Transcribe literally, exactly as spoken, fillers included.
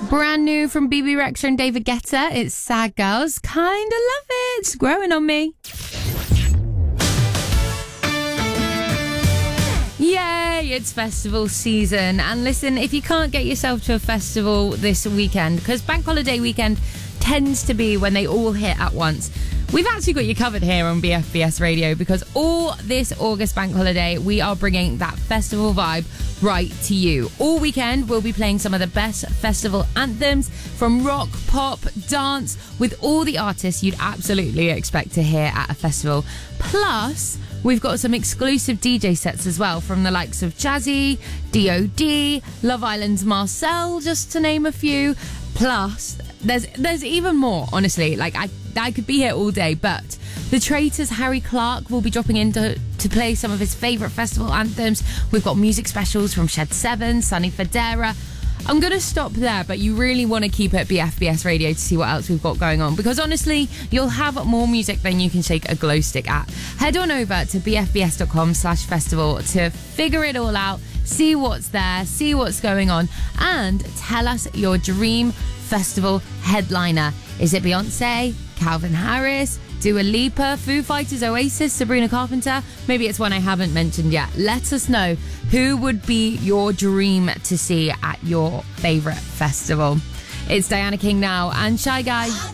Brand new from B B Rexha and David Guetta. It's Sad Girls. Kinda love it. It's growing on me. Yay, it's festival season. And listen, if you can't get yourself to a festival this weekend, because bank holiday weekend tends to be when they all hit at once, we've actually got you covered here on B F B S Radio, because all this August bank holiday, we are bringing that festival vibe right to you. All weekend, we'll be playing some of the best festival anthems from rock, pop, dance, with all the artists you'd absolutely expect to hear at a festival. Plus, we've got some exclusive D J sets as well from the likes of Jazzy, D O D, Love Island's Marcel, just to name a few. Plus, there's there's even more, honestly. Like, I, I could be here all day, but the Traitors' Harry Clark will be dropping in to, to play some of his favourite festival anthems. We've got music specials from Shed seven, Sonny Fodera. I'm going to stop there, but you really want to keep it B F B S Radio to see what else we've got going on, because honestly, you'll have more music than you can shake a glow stick at. Head on over to bfbs.com slash festival to figure it all out, see what's there, see what's going on, and tell us your dream festival headliner. Is it Beyonce, Calvin Harris, Dua Lipa, Foo Fighters, Oasis, Sabrina Carpenter? Maybe it's one I haven't mentioned yet. Let us know who would be your dream to see at your favourite festival. It's Diana King now and Shy Guy.